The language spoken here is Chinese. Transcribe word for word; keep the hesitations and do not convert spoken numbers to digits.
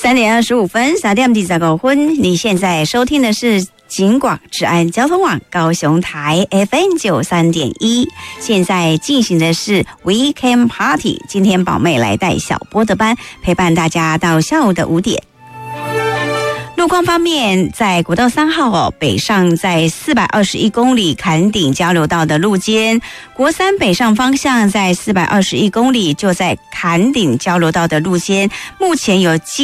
三点二十五分，三点第十五分。你现在收听的是警广治安交通网高雄台 F M 九三点一，现在进行的是 Weekend Party。今天宝妹来带小波的班，陪伴大家到下午的五点。路况方面，在国道三号哦，北上在四百二十一公里坎顶交流道的路肩，国三北上方向在四百二十一公里就在坎顶交流道的路肩，目前有机